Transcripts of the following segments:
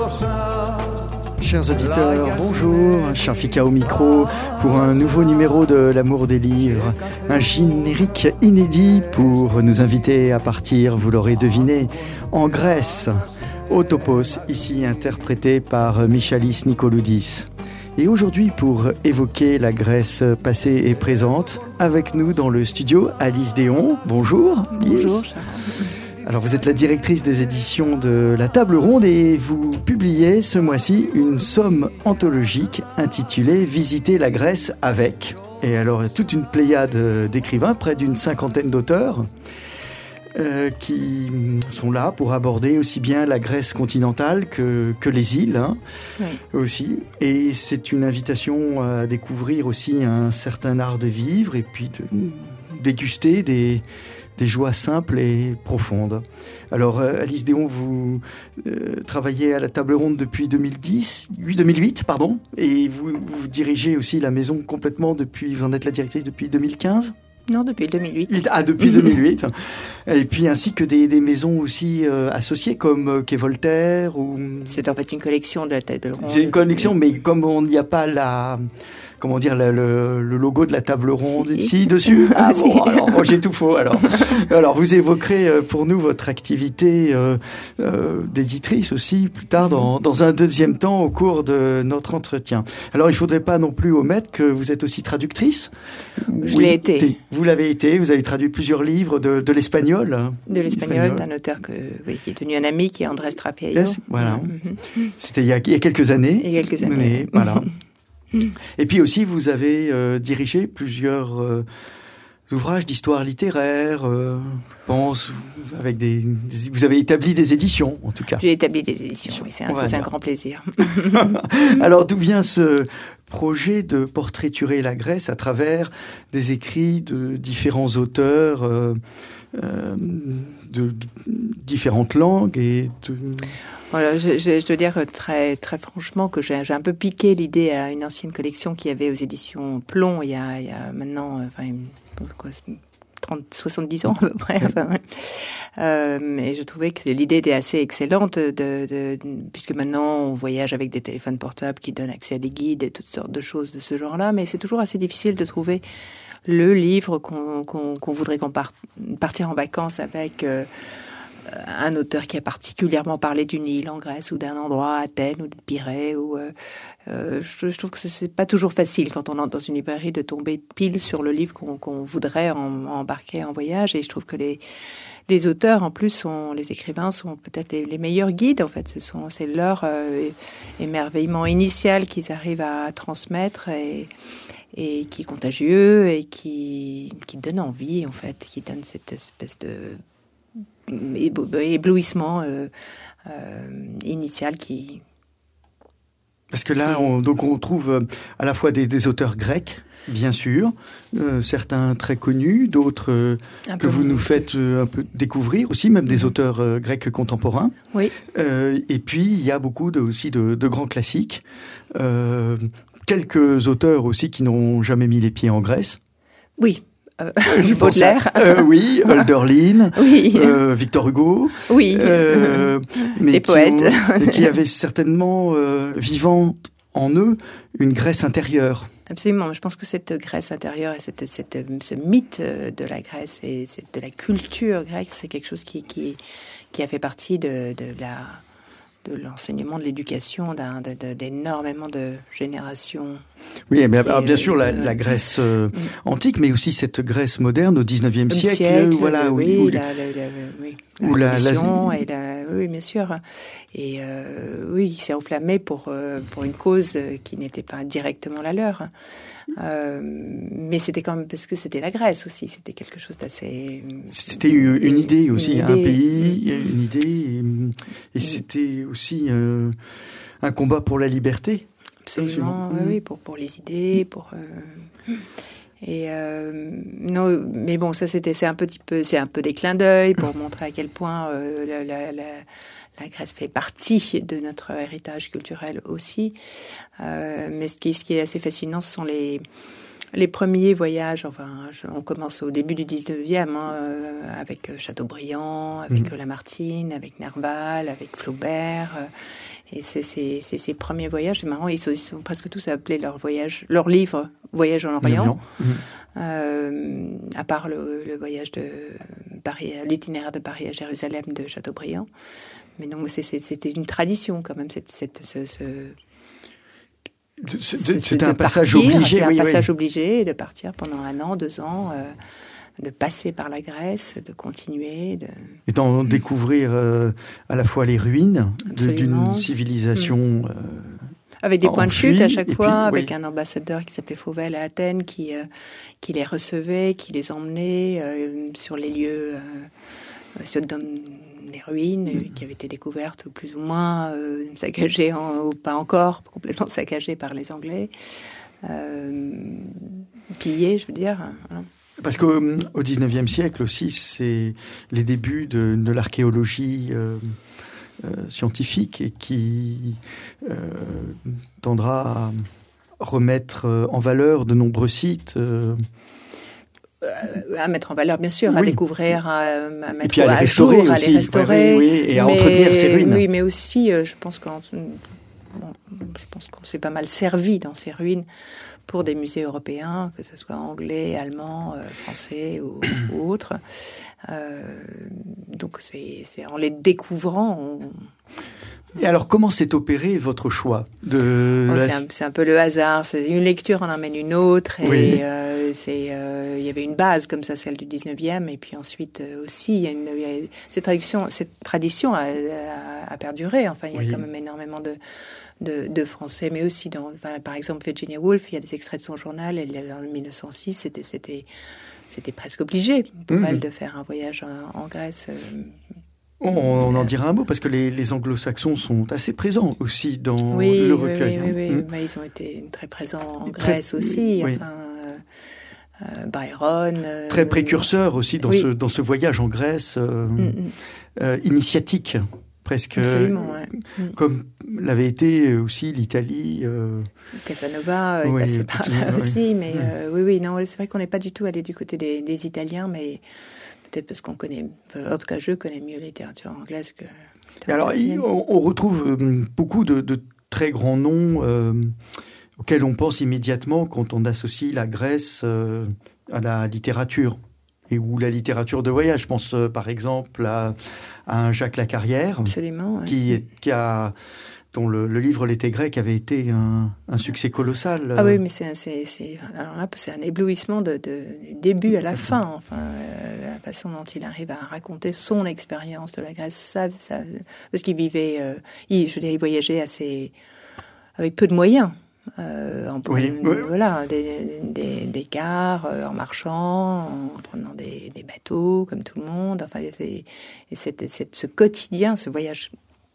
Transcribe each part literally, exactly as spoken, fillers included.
Chers auditeurs, bonjour, Sharfika au micro pour un nouveau numéro de L'Amour des livres. Un générique inédit pour nous inviter à partir, vous l'aurez deviné, en Grèce. Autopos, ici interprété par Michalis Nikoloudis. Et aujourd'hui, pour évoquer la Grèce passée et présente, avec nous dans le studio, Alice Déon. Bonjour. Bonjour. Alors, vous êtes la directrice des éditions de La Table Ronde et vous publiez ce mois-ci une somme anthologique intitulée « Visiter la Grèce avec ». Et alors, toute une pléiade d'écrivains, près d'une cinquantaine d'auteurs, euh, qui sont là pour aborder aussi bien la Grèce continentale que, que les îles, hein, oui. aussi. Et c'est une invitation à découvrir aussi un certain art de vivre et puis de déguster des... des joies simples et profondes. Alors, Alice Déon, vous euh, travaillez à la Table Ronde depuis deux mille dix, deux mille huit, pardon, et vous, vous dirigez aussi la maison complètement depuis, vous en êtes la directrice depuis deux mille quinze ? Non, depuis deux mille huit. Ah, depuis deux mille huit. Et puis, ainsi que des, des maisons aussi euh, associées, comme euh, Quai Voltaire ou... C'est en fait une collection de la Table Ronde. C'est une collection, mais comme on n'y a pas la... Comment dire, le, le, le logo de la Table Ronde si. ici, dessus. Ah bon, si. alors moi j'ai tout faux. Alors, alors vous évoquerez pour nous votre activité euh, euh, d'éditrice aussi plus tard, dans, dans un deuxième temps au cours de notre entretien. Alors il ne faudrait pas non plus omettre que vous êtes aussi traductrice. Je oui, l'ai été. Vous l'avez été. Vous avez traduit plusieurs livres de, de l'espagnol. De l'espagnol, d'un auteur que, oui, qui est devenu un ami, qui est Andrés Trapiello. Yes, voilà. Mm-hmm. C'était il y, a, il y a quelques années. Il y a quelques années. Mais, voilà. Et puis aussi, vous avez euh, dirigé plusieurs euh, ouvrages d'histoire littéraire, euh, je pense, avec des, des, vous avez établi des éditions, en tout cas. J'ai établi des éditions, oui, c'est un, voilà. c'est un grand plaisir. Alors, d'où vient ce projet de portraiturer la Grèce à travers des écrits de différents auteurs euh, euh, de, de différentes langues et de... Voilà, je, je, je dois dire très, très franchement que j'ai, j'ai un peu piqué l'idée à une ancienne collection qui avait aux éditions Plomb il y a, il y a maintenant enfin, quoi, trente, soixante-dix ans à peu près. Enfin, ouais. euh, et je trouvais que l'idée était assez excellente, de, de, de, puisque maintenant on voyage avec des téléphones portables qui donnent accès à des guides et toutes sortes de choses de ce genre-là, mais c'est toujours assez difficile de trouver le livre qu'on, qu'on, qu'on voudrait qu'on parte, partir en vacances avec... Euh, un auteur qui a particulièrement parlé d'une île en Grèce ou d'un endroit, Athènes ou de Pirée. Ou, euh, euh, je, je trouve que c'est pas toujours facile quand on entre dans une librairie de tomber pile sur le livre qu'on, qu'on voudrait en, embarquer en voyage. Et je trouve que les, les auteurs, en plus, sont, les écrivains sont peut-être les, les meilleurs guides. En fait, ce sont, c'est leur euh, émerveillement initial qu'ils arrivent à transmettre et, et qui est contagieux et qui, qui donne envie, en fait, qui donne cette espèce de éblouissement euh, euh, initial qui... Parce que là, on, donc on trouve à la fois des, des auteurs grecs, bien sûr, euh, certains très connus, d'autres euh, que vous nous faites euh, un peu découvrir aussi, même des auteurs euh, grecs contemporains. Oui. Euh, et puis, il y a beaucoup de, aussi de, de grands classiques. Euh, quelques auteurs aussi qui n'ont jamais mis les pieds en Grèce. Oui. Euh, Baudelaire, euh, oui, Hölderlin, oui. euh, Victor Hugo, oui, euh, mais les qui poètes, ont, qui avaient certainement euh, vivant en eux une Grèce intérieure. Absolument, je pense que cette Grèce intérieure et cette, cette, ce mythe de la Grèce et cette, de la culture grecque, c'est quelque chose qui, qui, qui a fait partie de, de la... de l'enseignement, de l'éducation d'un, de, de, d'énormément de générations. Oui, mais alors, bien sûr, la, la Grèce euh, antique, mais aussi cette Grèce moderne au dix-neuvième siècle, siècle, voilà, oui, où, la, la, la, oui, où la, la, la, et la, oui, bien sûr, et euh, oui, il s'est enflammé pour euh, pour une cause qui n'était pas directement la leur. Euh, mais c'était quand même parce que c'était la Grèce aussi, c'était quelque chose d'assez. C'était une, une idée aussi, une idée. un pays, mmh. une idée, et, et mmh. c'était aussi euh, un combat pour la liberté. Absolument, oui, oui, pour pour les idées, pour. Euh, et euh, non, mais bon, ça c'était c'est un petit peu, c'est un peu des clins d'œil pour montrer à quel point euh, la, la, la La Grèce fait partie de notre héritage culturel aussi. Euh, mais ce qui, ce qui est assez fascinant, ce sont les, Les premiers voyages, enfin, on commence au début du dix-neuvième, hein, euh, avec Chateaubriand, avec mmh. Lamartine, avec Nerval, avec Flaubert. Euh, et c'est, c'est, c'est ces premiers voyages, c'est marrant, ils sont, ils sont presque tous appelés leur voyage, leur livre Voyage en Orient. Mmh. Euh, à part le, le voyage de Paris, l'itinéraire de Paris à Jérusalem de Chateaubriand. Mais non, c'est, c'est, c'était une tradition quand même, cette, cette, ce, ce C'était un passage partir, obligé. C'est oui, un passage oui. obligé de partir pendant un an, deux ans, euh, de passer par la Grèce, de continuer. De... Et d'en mmh. découvrir euh, à la fois les ruines de, d'une civilisation. Mmh. Euh, avec des points de chute à chaque fois, puis, avec oui. un ambassadeur qui s'appelait Fauvel à Athènes, qui, euh, qui les recevait, qui les emmenait euh, sur les lieux, euh, sur dans, les ruines mmh. qui avaient été découvertes plus ou moins euh, saccagées en, ou pas encore, complètement saccagées par les Anglais, euh, pillées, je veux dire. Voilà. Parce qu'au dix-neuvième siècle aussi, c'est les débuts de, de l'archéologie euh, euh, scientifique et qui euh, tendra à remettre en valeur de nombreux sites. Euh, à mettre en valeur, bien sûr, oui. à découvrir, à, à mettre et puis à, les à restaurer jour, aussi. à les restaurer. Oui, oui, et à mais, entretenir ces ruines. Oui, mais aussi, euh, je pense qu'en, bon, je pense qu'on s'est pas mal servi dans ces ruines pour des musées européens, que ce soit anglais, allemand, euh, français ou, ou autres. Euh, donc, c'est, c'est en les découvrant... On, Et alors, comment s'est opéré votre choix de... oh, c'est, un, c'est un peu le hasard. C'est une lecture en emmène une autre. Et oui. euh, c'est, euh, il y avait une base comme ça, celle du dix-neuvième. Et puis ensuite euh, aussi, il y a une, il y a, cette tradition, cette tradition a, a, a perduré. Enfin, il y a oui. quand même énormément de, de, de Français, mais aussi dans, enfin, par exemple, Virginia Woolf. Il y a des extraits de son journal. Elle, en mille neuf cent six, c'était, c'était, c'était presque obligé pour mmh. elle de faire un voyage en, en Grèce. Euh, On, on en dira un mot, parce que les, les anglo-saxons sont assez présents aussi dans oui, le recueil. Oui, oui, oui. Mmh. Bah, ils ont été très présents en très, Grèce aussi. Oui. Enfin, euh, Byron. Euh, très précurseur aussi dans, oui. ce, dans ce voyage en Grèce, euh, mmh. euh, initiatique, presque. Absolument, ouais. euh, Comme l'avait été aussi l'Italie. Euh... Casanova est oui, passé par là oui. aussi. Mais mmh. euh, oui, oui, non, c'est vrai qu'on n'est pas du tout allé du côté des, des Italiens, mais... Peut-être parce qu'on connaît, en tout cas je connais mieux la littérature anglaise que... Alors, on, on retrouve beaucoup de, de très grands noms euh, auxquels on pense immédiatement quand on associe la Grèce euh, à la littérature, et ou la littérature de voyage. Je pense euh, par exemple à, à un Jacques Lacarrière, Absolument, ouais. qui, est, qui a... dont le, le livre L'été grec avait été un, un succès colossal. Ah oui, mais c'est, c'est, c'est, alors là, c'est un éblouissement de, de, du début à la fin. Enfin, euh, la façon dont il arrive à raconter son expérience de la Grèce, ça, ça, parce qu'il vivait, euh, il, je veux dire, il voyageait assez, avec peu de moyens. Euh, en prenant, oui, oui. Voilà, des, des, des cars, euh, en marchant, en prenant des, des bateaux, comme tout le monde. Enfin, c'est, et c'est, c'est, ce quotidien, ce voyage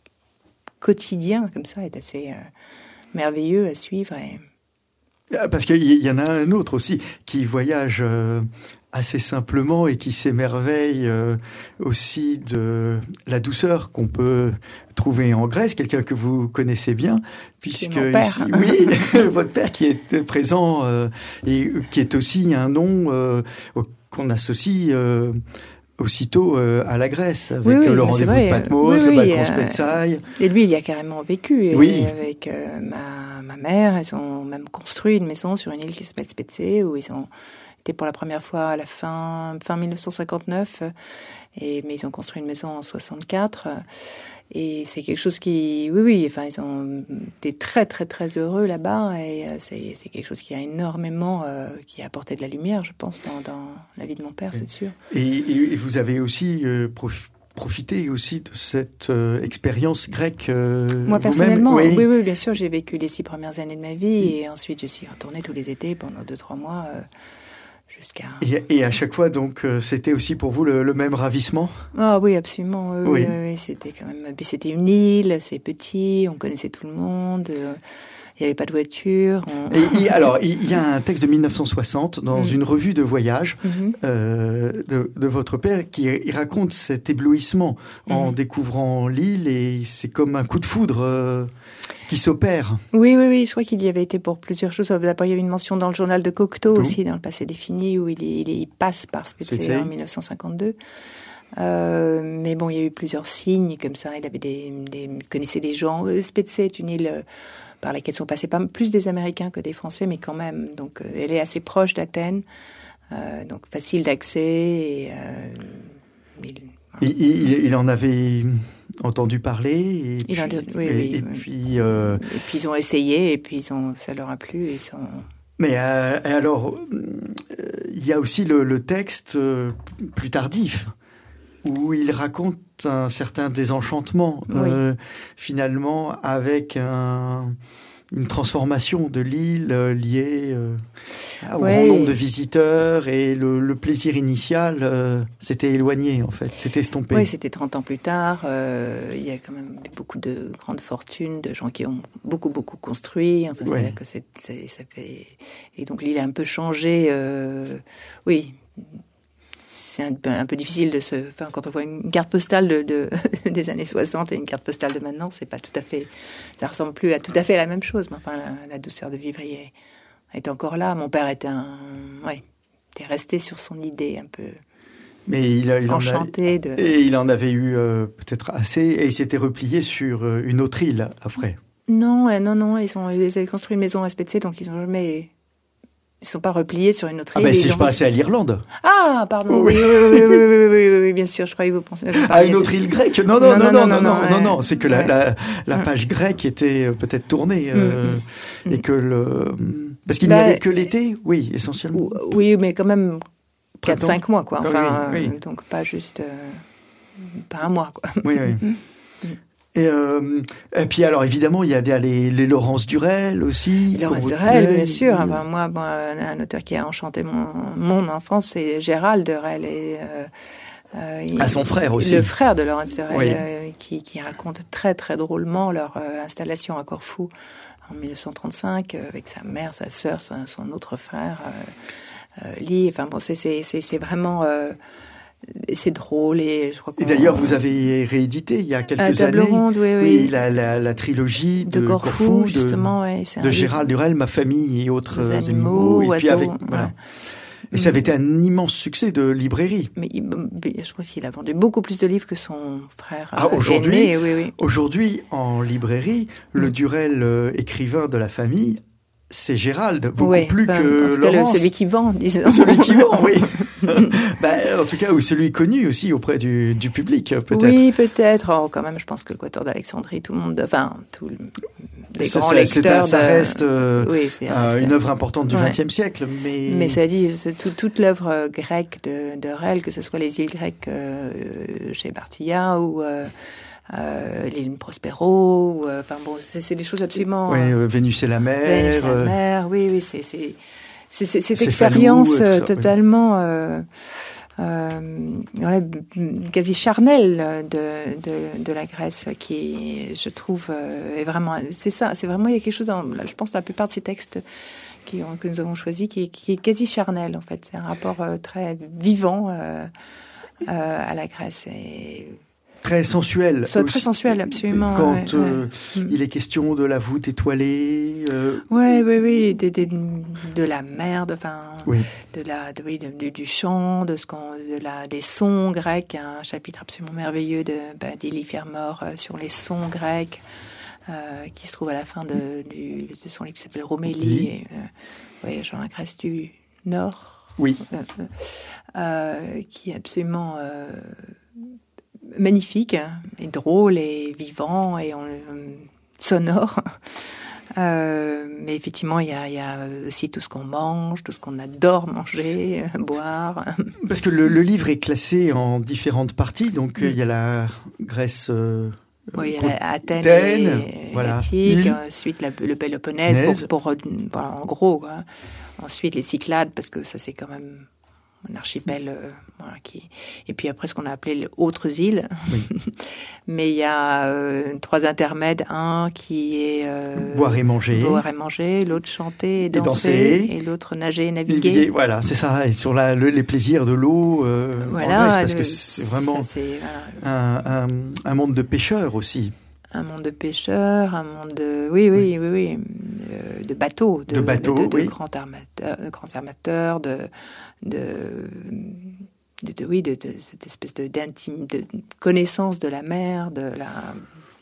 quotidien comme ça est assez euh, merveilleux à suivre. Et... Parce qu'il y en a un autre aussi qui voyage euh, assez simplement et qui s'émerveille euh, aussi de la douceur qu'on peut trouver en Grèce, quelqu'un que vous connaissez bien, puisque mon père. Ici, oui, votre père qui est présent euh, et qui est aussi un nom euh, qu'on associe euh, aussitôt euh, à la Grèce, avec oui, oui, le rendez-vous vrai. de Patmos, oui, le oui, balcon euh, Spetsaï. Et lui, il y a carrément vécu. Et oui. Avec euh, ma, ma mère, ils ont même construit une maison sur une île qui s'appelle Spetsé, où ils ont été pour la première fois à la fin, fin mille neuf cent cinquante-neuf, et, mais ils ont construit une maison en soixante-quatre. Et c'est quelque chose qui... Oui, oui, enfin, ils ont été très, très, très heureux là-bas. Et euh, c'est, c'est quelque chose qui a énormément... Euh, qui a apporté de la lumière, je pense, dans, dans la vie de mon père, oui. C'est sûr. Et, et, et vous avez aussi euh, prof, profité aussi de cette euh, expérience grecque euh, Moi, personnellement, oui. oui, oui, bien sûr. J'ai vécu les six premières années de ma vie. Oui. Et ensuite, je suis retournée tous les étés pendant deux, trois mois... Euh, Jusqu'à... Et, et à chaque fois, donc, euh, c'était aussi pour vous le, le même ravissement ? Ah oui, absolument. Oui, oui. Oui, oui, c'était quand même. Puis c'était une île, c'est petit, on connaissait tout le monde. Euh, il n'y avait pas de voiture. On... Et, et alors, il y a un texte de mille neuf cent soixante dans mmh. une revue de voyage mmh. euh, de, de votre père qui il raconte cet éblouissement mmh. en découvrant l'île, et c'est comme un coup de foudre. Euh, qui s'opère. Oui, oui, oui, je crois qu'il y avait été pour plusieurs choses. D'abord, il y avait une mention dans le journal de Cocteau Tout. aussi, dans le passé défini, où il, il, il passe par Spezia en dix-neuf cent cinquante-deux. Euh, mais bon, il y a eu plusieurs signes comme ça. Il avait des, des il connaissait des gens. Spezia est une île par laquelle sont passés pas plus des Américains que des Français, mais quand même. Donc, elle est assez proche d'Athènes, euh, donc facile d'accès. Et, euh, il, voilà. il, il, il en avait entendu parler. Et il puis, en, oui, et, oui, et, oui. Puis, euh... et puis ils ont essayé, et puis ils ont, ça leur a plu. Et ils sont... Mais euh, alors, euh, il y a aussi le, le texte euh, plus tardif, où il raconte un certain désenchantement, oui. euh, finalement, avec un, une transformation de l'île euh, liée euh, au oui. grand nombre de visiteurs, et le, le plaisir initial euh, s'était éloigné, en fait, s'était estompé. Oui, c'était trente ans plus tard. Euh, il y a quand même beaucoup de grandes fortunes, de gens qui ont beaucoup, beaucoup construit. Enfin, oui. c'est-à-dire que c'est, c'est, ça fait... Et donc, l'île a un peu changé. Euh, oui. C'est un peu, un peu difficile de se... Enfin, quand on voit une carte postale de, de, des années soixante et une carte postale de maintenant, c'est pas tout à fait... Ça ressemble plus à tout à fait à la même chose. Mais enfin, la, la douceur de vivre est, est encore là. Mon père était un... Ouais, était resté sur son idée un peu... Mais il, a, il enchanté en a, de... Et il en avait eu euh, peut-être assez, et il s'était replié sur euh, une autre île, après. Non, non, non. Ils, sont, ils avaient construit une maison à Spezia, donc ils n'ont jamais... Ils ne sont pas repliés sur une autre île. Ah ben si je pensais à l'Irlande. Ah, pardon. Oui, oui, oui, oui, oui, oui, oui, oui, bien sûr. Je croyais que vous pensiez à une autre île grecque. Non, non, non, non, non, non, non, non. C'est que la, la, la page grecque était peut-être tournée euh, mm. et que le parce qu'il bah, n'y avait que l'été, oui, essentiellement. Oui, mais quand même quatre cinq mois, quoi. Enfin, oui, oui. donc pas juste, euh, pas un mois, quoi. Oui, oui. Et, euh, et puis alors évidemment il y a des, les, les Laurence Durel aussi. Laurence Durel, bien sûr. Mmh. Enfin, moi, bon, un auteur qui a enchanté mon, mon enfance, c'est Gérald Durel. Et, euh, euh, ah, son frère aussi. Le frère de Laurence Durel, oui. euh, qui, qui raconte très très drôlement leur euh, installation à Corfou en dix-neuf cent trente-cinq euh, avec sa mère, sa sœur, son, son autre frère, euh, euh, Lee. Enfin bon, c'est c'est c'est, c'est vraiment. Euh, C'est drôle et je crois qu'on... Et d'ailleurs, vous avez réédité il y a quelques à années, ronde, oui, oui. oui, la, la, la trilogie de, de Corfou, Corfou, justement, de, ouais, c'est de Gérald Durel, Ma famille et autres Les animaux, animaux, et puis oiseaux, avec voilà. Ouais. Et ça avait été un immense succès de librairie. Mais il, je pense qu'il a vendu beaucoup plus de livres que son frère. Ah, aujourd'hui, aîné, oui, oui. Aujourd'hui, en librairie, mm. le Durel euh, écrivain de la famille, c'est Gérald, beaucoup ouais, plus enfin, que en tout cas, Laurence. Le, celui qui vend, disons. Celui qui vend, oui. bah, en tout cas, ou celui connu aussi auprès du, du public, peut-être. Oui, peut-être. Oh, quand même, je pense que le Quatuor d'Alexandrie, tout le monde, enfin, tout le, les ça, grands ça, lecteurs. Un, ça de... reste euh, oui, c'est euh, une œuvre importante du vingtième ouais. siècle. Mais, mais ça dit, tout, toute l'œuvre grecque de, de Rel, que ce soit les îles grecques euh, chez Bartilla ou... Euh, Euh, l'île Prospero, euh, enfin bon, c'est, c'est des choses absolument. Oui, euh, Vénus et la mer. Vénus et la mer, oui, oui, c'est c'est c'est, c'est cette expérience Falou, euh, totalement oui. euh, euh, voilà, quasi charnelle de, de de la Grèce qui, je trouve, euh, est vraiment. C'est ça, c'est vraiment il y a quelque chose dans, je pense, dans la plupart de ces textes qui ont, que nous avons choisis qui, qui est quasi charnel en fait. C'est un rapport euh, très vivant euh, euh, à la Grèce et très sensuel. C'est très sensuel, absolument. Quand ouais, euh, ouais. il est question de la voûte étoilée. Euh... Oui, oui, oui, de, de, de la mer, de, enfin, oui. de la, de, oui, de, de, du chant, de ce qu'on, de la, des sons grecs. Un chapitre absolument merveilleux de bah, d'Élie Fermor euh, sur les sons grecs, euh, qui se trouve à la fin de, du, de son livre qui s'appelle Romélie. Et, euh, oui, genre la Grèce du Nord. Oui. Euh, euh, qui est absolument euh, magnifique et drôle et vivant et on, euh, sonore. Euh, mais effectivement, il y a, y a aussi tout ce qu'on mange, tout ce qu'on adore manger, euh, boire. Parce que le, le livre est classé en différentes parties. Donc, mm. il y a la Grèce... Euh, oui, il y a la Athènes et voilà. Attique, ensuite la, le Péloponnèse, pour, pour, pour, en gros. Quoi. Ensuite, les Cyclades, parce que ça, c'est quand même... un archipel, euh, voilà, qui... et puis après ce qu'on a appelé les autres îles. Oui. Mais il y a euh, trois intermèdes, un qui est euh, boire et manger, boire et manger, l'autre chanter et danser, et, danser. et l'autre nager et naviguer. naviguer. Voilà, c'est ça. Et sur la, le, les plaisirs de l'eau, euh, voilà, en Grèce, parce le, que c'est vraiment ça, c'est, voilà. un, un, un monde de pêcheurs aussi. un monde de pêcheurs, un monde de, oui, oui, oui, oui, oui euh, de bateaux, de, de, bateaux, de, de, de oui. grands armateurs, de grands armateurs, de, de, de, de oui, de, de cette espèce de d'intime, de connaissance de la mer, de la.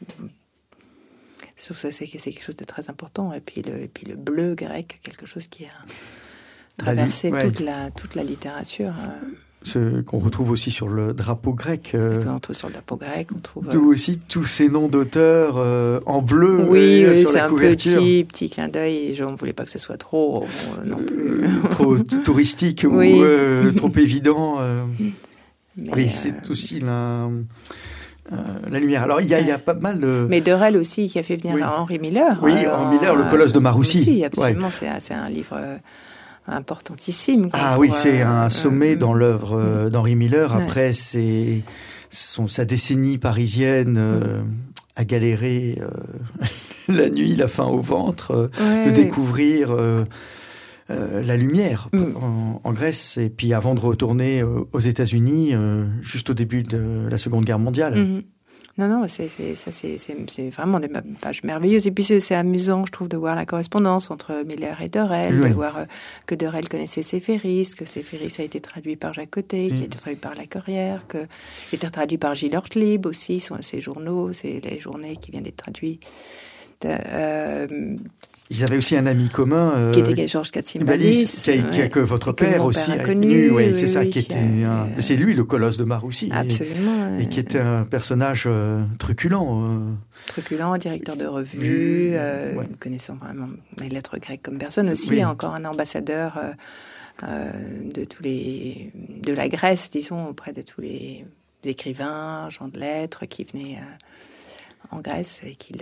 Je trouve ça c'est, c'est quelque chose de très important. Et puis le, et puis le bleu grec, quelque chose qui a traversé ouais. toute la toute la littérature. Euh, Ce qu'on retrouve aussi sur le drapeau grec. Euh, on trouve sur le drapeau grec, on trouve... D'où euh, aussi tous ces noms d'auteurs euh, en bleu oui, euh, oui, sur c'est la un couverture. petit, petit clin d'œil. Je ne voulais pas que ce soit trop euh, non plus. Euh, trop touristique oui. ou euh, trop évident. Euh. Mais, oui, euh... c'est aussi la... Euh, la lumière. Alors, il y a, il y a pas mal de... Mais Dorel aussi, qui a fait venir oui. Henri Miller. Oui, euh, Henri Miller, Le Colosse de Marussi. Oui, absolument. Ouais. C'est, c'est un livre... Euh, importantissime. Ah pour, oui, c'est euh, un sommet euh, dans l'œuvre euh, d'Henri Miller. Ouais. Après, c'est son, sa décennie parisienne euh, à galérer euh, la nuit, la faim au ventre, euh, ouais, de ouais. découvrir euh, euh, la lumière mm. en, en Grèce, et puis avant de retourner euh, aux États-Unis, euh, juste au début de la Seconde Guerre mondiale. Mm-hmm. Non, non, c'est, c'est, ça, c'est, c'est, c'est vraiment des pages merveilleuses. Et puis, c'est, c'est amusant, je trouve, de voir la correspondance entre Miller et Dorel, oui. de voir euh, que Dorel connaissait Séphéris, que Séphéris a été traduit par Jacques Côté, mm. qui a été traduit par La Courrière, que a été traduit par Gilles Ortlieb aussi, sont ses journaux, c'est les journées qui viennent d'être traduits. De, euh, Ils avaient aussi un ami commun, euh, qui était Georges Katsimbalis, qui a, ouais, qui a, que votre que père aussi a connu. connu oui, c'est oui, ça, oui, qui était a, un, c'est lui le colosse de Marussi, absolument, et, et qui était un personnage euh, truculent. Euh, truculent, directeur de revue, euh, ouais. connaissant vraiment les lettres grecques comme personne aussi, oui. encore un ambassadeur euh, euh, de tous les de la Grèce, disons, auprès de tous les écrivains, gens de lettres qui venaient euh, en Grèce et qui le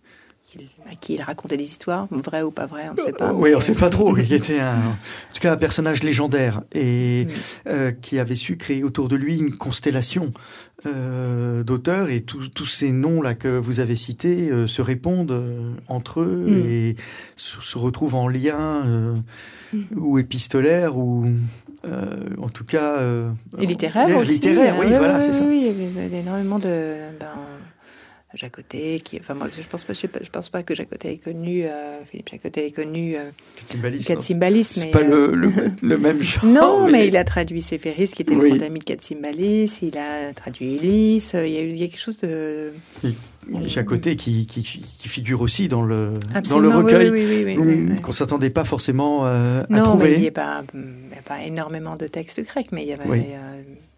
à qui il racontait des histoires, vraies ou pas vraies, on ne sait pas. Oui, mais... on ne sait pas trop. Il était un, en tout cas un personnage légendaire et oui. euh, qui avait su créer autour de lui une constellation euh, d'auteurs, et tous ces noms-là que vous avez cités euh, se répondent euh, entre eux mm. et se, se retrouvent en lien euh, mm. ou épistolaire ou euh, en tout cas... Euh, et littéraire aussi. Littéraire, oui, oui, voilà, oui, c'est ça. Oui, il y avait énormément de... Ben, Jacques Côté, qui, enfin moi je pense pas, je, pas, je pense pas que Jacques Côté ait connu, euh, Philippe Jacques Côté ait connu euh, Katsimbalis. Katsimbalis, c'est mais pas euh, le, le, le même genre. Non, mais... mais il a traduit Séphéris, qui était oui. le grand ami de Katsimbalis. Il a traduit Ulysse. Il y a eu il y a quelque chose de. Et Jacques Côté qui, qui, qui figure aussi dans le Absolument, dans le recueil, oui, oui, oui, oui, oui, oui. qu'on s'attendait pas forcément euh, non, à trouver. Non, il n'y a pas, il y a pas énormément de textes grecs, mais il y avait oui. euh,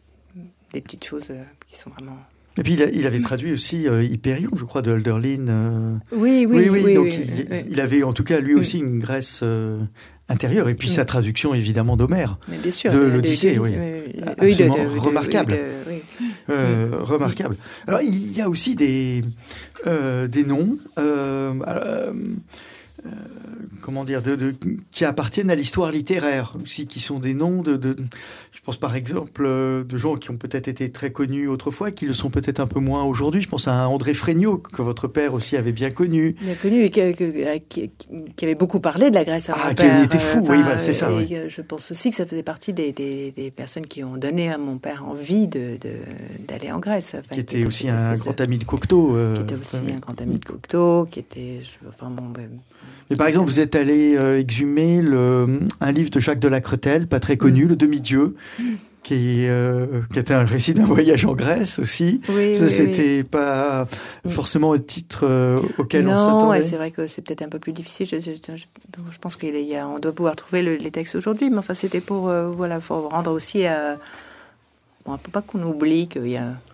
des petites choses euh, qui sont vraiment. Et puis, il, a, il avait traduit aussi euh, Hyperion, je crois, de Hölderlin. Euh... Oui, oui, oui. oui, oui donc, oui, il, oui. il avait, en tout cas, lui aussi, une Grèce euh, intérieure. Et puis, oui. sa traduction, évidemment, d'Homère. Mais bien sûr. De l'Odyssée, oui. Absolument de, de, remarquable. De, de, oui. Euh, oui. Remarquable. Alors, il y a aussi des, euh, des noms... Euh, euh, Euh, comment dire, de, de, qui appartiennent à l'histoire littéraire aussi, qui sont des noms de, de je pense par exemple euh, de gens qui ont peut-être été très connus autrefois, qui le sont peut-être un peu moins aujourd'hui. Je pense à André Fréniaud, que votre père aussi avait bien connu. Bien connu, et qui, qui, qui avait beaucoup parlé de la Grèce à ah, mon père. Qui était fou, euh, oui, voilà, c'est ça. Et oui. Je pense aussi que ça faisait partie des, des, des personnes qui ont donné à mon père envie de, de, d'aller en Grèce. Enfin, qui, était qui était aussi un grand de... ami de Cocteau. Euh, qui était aussi oui. un grand ami de Cocteau, qui était... Je, enfin, bon, ben, mais par exemple, vous êtes allé euh, exhumer le, un livre de Jacques de Lacretelle, pas très connu, mmh. Le Demi-Dieu, qui, euh, qui était un récit d'un voyage en Grèce aussi. Oui, ça, oui, c'était oui. pas forcément un titre euh, auquel non, on s'attendait. Non, c'est vrai que c'est peut-être un peu plus difficile. Je, je, je, je pense qu'on doit pouvoir trouver le, les textes aujourd'hui, mais enfin, c'était pour euh, voilà, faut rendre aussi à... Bon, il ne faut pas qu'on oublie qu'il y a...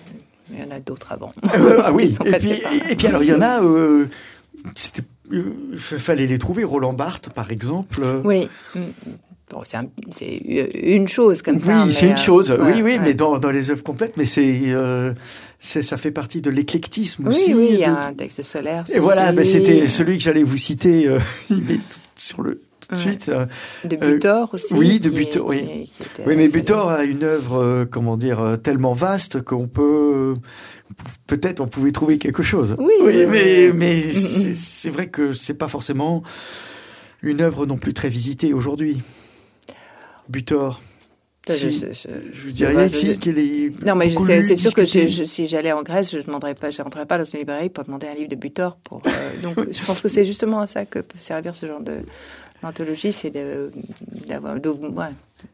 Il y en a d'autres avant. Euh, ah oui, et puis, et, et puis alors, il y en a... Euh, c'était il euh, fallait les trouver. Roland Barthes, par exemple. Oui. Bon, c'est, un, c'est une chose comme oui, ça. Oui, c'est une euh, chose. Ouais, oui, oui, ouais. mais dans, dans les œuvres complètes, mais c'est, euh, c'est, ça fait partie de l'éclectisme oui, aussi. Oui, il y de, a un texte solaire. Et voilà, ben, c'était celui que j'allais vous citer. Euh, il met tout sur le. Tout de ouais. suite. Euh, de Butor euh, aussi. Oui, de Butor, oui. Qui, qui oui, mais Butor a une œuvre, euh, comment dire, tellement vaste qu'on peut. Peut-être on pouvait trouver quelque chose. Oui, oui, oui mais, oui. mais c'est, c'est vrai que c'est pas forcément une œuvre non plus très visitée aujourd'hui. Butor. Si, je, je, je, je vous dirais ici qu'elle est. Non, mais je, c'est, c'est sûr que je, je, si j'allais en Grèce, je ne demanderais pas, je rentrerais pas dans une librairie pour demander un livre de Butor. Pour, euh, donc, je pense que c'est justement à ça que peut servir ce genre de, d'anthologie, c'est de, d'avoir. De, ouais,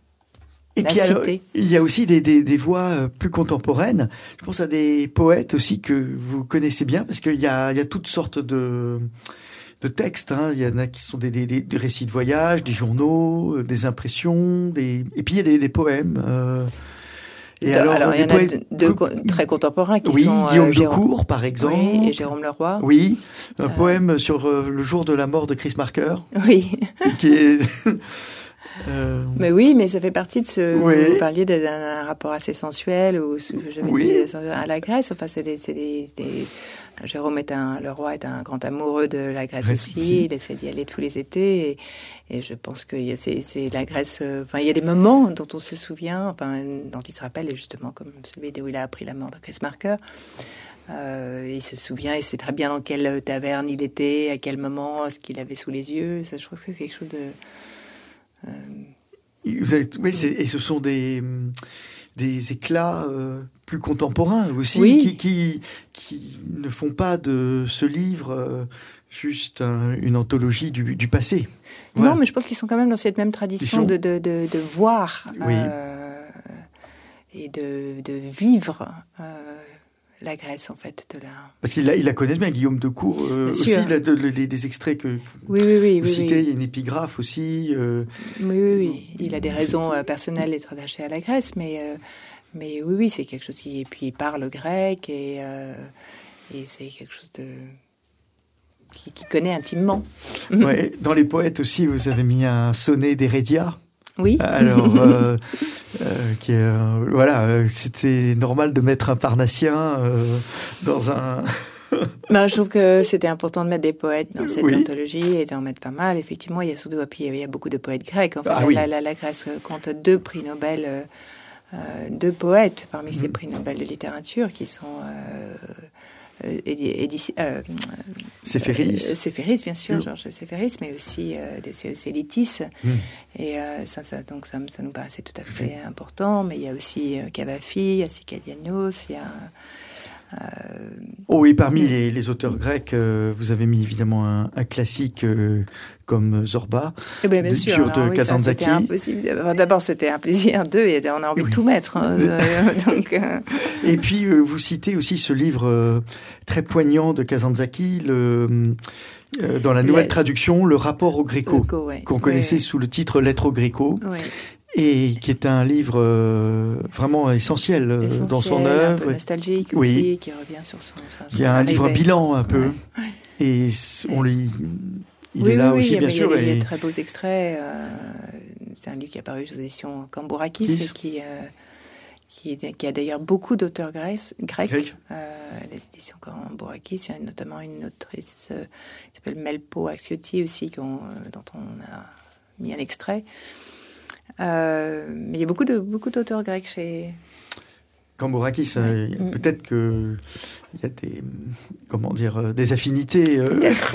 Et puis alors, il y a aussi des, des, des voix plus contemporaines. Je pense à des poètes aussi que vous connaissez bien, parce qu'il y a, il y a toutes sortes de. de textes, hein. Il y en a qui sont des, des, des récits de voyage, des journaux, des impressions, des... et puis il y a des, des poèmes. Euh... Et de, alors, alors il y en a deux, deux très contemporains qui oui, sont... Oui, Guillaume euh, de Cour, par exemple. Oui, et Jérôme Leroy. Oui, un euh... poème sur euh, le jour de la mort de Chris Marker. Oui. Qui est... Euh... Mais oui, mais ça fait partie de ce... Oui. Vous parliez d'un rapport assez sensuel, ou ce que j'avais oui. dit à la Grèce. Enfin, c'est des... C'est des, des... Jérôme est un, le roi est un grand amoureux de la Grèce Grèce aussi. aussi. Il essaie d'y aller tous les étés. Et, et je pense que y a, c'est, c'est la Grèce. Euh, enfin, il y a des moments dont on se souvient, enfin, dont il se rappelle, et justement comme celui où il a appris la mort de Chris Marker. Euh, il se souvient, et sait très bien dans quelle taverne il était, à quel moment, ce qu'il avait sous les yeux. Ça, je trouve que c'est quelque chose de. Euh... Vous avez, oui, c'est, et ce sont des. des éclats euh, plus contemporains aussi, oui. qui, qui, qui ne font pas de ce livre euh, juste un, une anthologie du, du passé. Voilà. Non, mais je pense qu'ils sont quand même dans cette même tradition de, de, de, de voir oui. euh, et de, de vivre euh, la Grèce, en fait. De la... Parce qu'il la, il la connaît bien, Guillaume de Cour. Euh, aussi, il a de, de, de, des extraits que oui, oui, oui, vous oui, citez, oui. il y a une épigraphe aussi. Euh, oui, oui, oui. Il a des raisons euh, personnelles d'être attaché à la Grèce, mais... Euh, Mais oui, oui, c'est quelque chose qui... Et puis, il parle grec, et, euh, et c'est quelque chose de... Qui, qui connaît intimement. Ouais, dans les poètes aussi, vous avez mis un sonnet d'Hérédia. Oui. Alors, euh, euh, qui est, euh, voilà, euh, c'était normal de mettre un Parnassien euh, dans un... Ben, je trouve que c'était important de mettre des poètes dans cette oui. anthologie et d'en mettre pas mal. Effectivement, il y a surtout... Puis, il y a beaucoup de poètes grecs. En fait, ah, la, oui. la, la, la Grèce compte deux prix Nobel... Euh, Euh, deux poètes parmi ces prix Nobel de littérature qui sont euh, euh, Édi- euh, Séphéris. Euh, Séphéris, bien sûr, oui. Georges Séphéris, mais aussi euh, c'est, c'est Litis. Mm. Et euh, ça, ça, donc ça, ça nous paraissait tout à fait oui. important. Mais il y a aussi euh, Cavafi, il y a Sikalianos, il y a... Euh... Oh, et parmi les, les auteurs grecs, euh, vous avez mis évidemment un, un classique euh, comme Zorba, eh bien, bien de, sûr, de alors, oui, Kazantzakis. Ça, impossible. Enfin, d'abord, c'était un plaisir, deux, et on a envie oui. de tout mettre. Hein, donc, euh... Et puis, euh, vous citez aussi ce livre euh, très poignant de Kazantzakis, le... Euh, dans la nouvelle la... traduction, le rapport au Gréco, Gréco ouais. qu'on connaissait ouais. sous le titre Lettre au Gréco. Ouais. Et qui est un livre euh, vraiment essentiel, euh, essentiel dans son œuvre. Un peu nostalgique oui. aussi, qui revient sur son... son il y a un arrivée. livre bilan un peu. Ouais. Ouais. Et on lit... Il oui, est là oui, aussi, oui, bien il sûr. Il y a et... de très beaux extraits. Euh, c'est un livre qui est apparu aux éditions Cambourakis et qui, euh, qui, qui a d'ailleurs beaucoup d'auteurs grecs. grecs. Euh, les éditions Cambourakis, il y a notamment une autrice euh, qui s'appelle Melpo Axiotti aussi, qu'on, euh, dont on a mis un extrait. Euh, mais il y a beaucoup, de, beaucoup d'auteurs grecs chez... Cambourakis, euh, mm. peut-être qu'il y a des, comment dire, des affinités. Euh... Peut-être.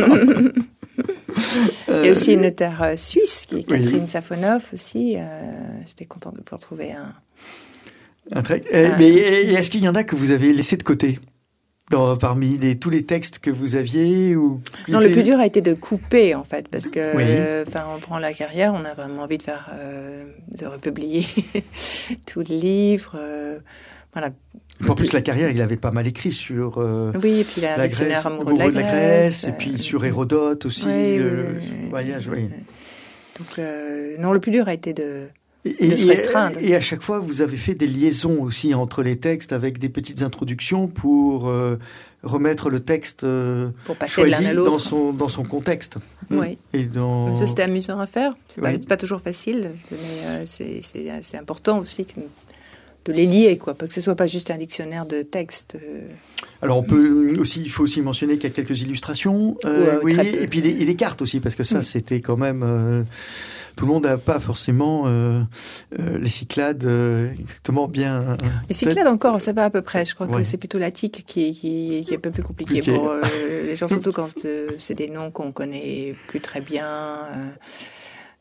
Il y a aussi une auteure euh, suisse, qui est Catherine oui. Safonov aussi. Euh, j'étais contente de pouvoir trouver un... un trait. Un... Mais est-ce qu'il y en a que vous avez laissé de côté dans, parmi les, tous les textes que vous aviez ou... Non, était... le plus dur a été de couper, en fait, parce que oui. euh, on prend la carrière, on a vraiment envie de faire, euh, de republier tout le livre. Euh, voilà. En plus, la carrière, il avait pas mal écrit sur euh, oui, et puis la, la Grèce, amoureux de la, de la Grèce, Grèce, et puis sur Hérodote aussi, oui, le oui, oui, voyage, oui. Donc, euh, non, le plus dur a été de... Et, de se restreindre. Et à chaque fois, vous avez fait des liaisons aussi entre les textes avec des petites introductions pour euh, remettre le texte euh, pour passer choisi de l'un à l'autre. dans son, dans son contexte. Oui. Et dans... Ça, c'était amusant à faire. C'est oui. pas, pas toujours facile, mais euh, c'est, c'est, c'est important aussi que, de les lier, quoi, pas que ce soit pas juste un dictionnaire de textes. Euh... Alors on peut aussi, il faut aussi mentionner qu'il y a quelques illustrations, euh, ouais, oui, et puis des, et des cartes aussi, parce que ça, mmh. c'était quand même. Euh, tout le monde n'a pas forcément euh, euh, les Cyclades euh, exactement bien. Les Cyclades encore, ça va à peu près. Je crois ouais. que c'est plutôt l'Attique qui, qui, qui est un peu plus compliqué okay. pour euh, les gens, surtout quand euh, c'est des noms qu'on connaît plus très bien. Euh,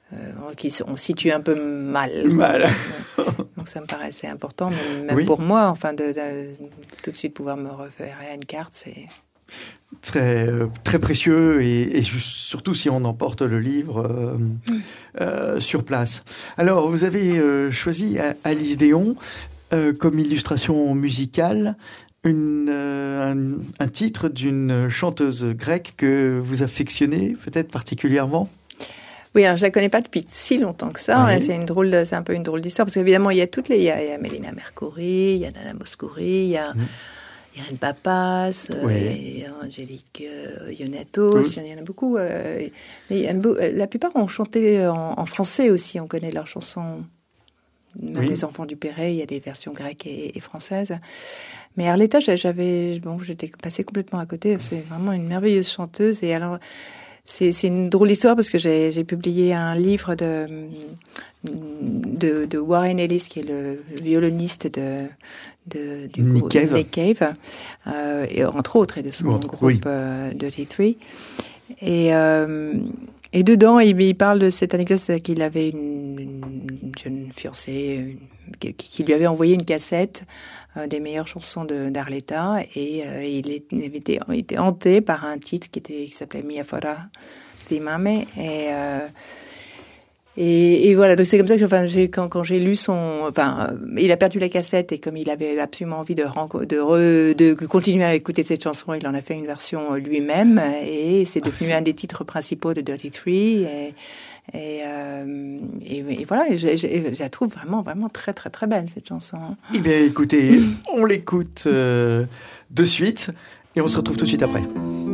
euh, qui on situe un peu mal. Mal. Donc ça me paraissait important, mais même oui. pour moi, enfin, de, de, de tout de suite pouvoir me référer à une carte, c'est... Très, très précieux et, et surtout si on emporte le livre euh, mm. euh, sur place. Alors, vous avez euh, choisi Alice Déon euh, comme illustration musicale, une, euh, un, un titre d'une chanteuse grecque que vous affectionnez peut-être particulièrement. Oui, alors je la connais pas depuis si longtemps que ça. Oui. C'est une drôle, de, c'est un peu une drôle d'histoire parce qu'évidemment il y a toutes les, il y a, il y a Mélina Mercouri, il y a Nana Mouskouri, il y a mm. Irène Papas, oui. euh, Angélique euh, Ionatos, oui. il y en a beaucoup. Euh, mais a, la plupart ont chanté en, en français aussi, on connaît leurs chansons. Même oui. Les Enfants du Perret, il y a des versions grecques et, et françaises. Mais Arletta, j'avais, bon, j'étais passée complètement à côté. C'est vraiment une merveilleuse chanteuse. Et alors, c'est, c'est une drôle d'histoire parce que j'ai, j'ai publié un livre de, de, de Warren Ellis, qui est le violoniste de, de du Nick groupe, Cave, Nick Cave euh, et entre autres, et de son oh, groupe oui. euh, Dirty Three. Et, euh, et dedans, il, il parle de cette anecdote qu'il avait une, une jeune fiancée une, qui, qui lui avait envoyé une cassette euh, des meilleures chansons de, d'Arletta, et euh, il, est, il, était, il était hanté par un titre qui, était, qui s'appelait Mia Fora di Mame, et... Euh, Et, et voilà, donc c'est comme ça que enfin, j'ai, quand, quand j'ai lu son... Enfin, euh, il a perdu la cassette, et comme il avait absolument envie de, de, re, de continuer à écouter cette chanson, il en a fait une version lui-même, et c'est devenu un des titres principaux de Dirty Three. Et, et, euh, et, et voilà, et je, je, je la trouve vraiment, vraiment très, très, très belle, cette chanson. Eh bien, écoutez, on l'écoute euh, de suite, et on se retrouve tout de suite après.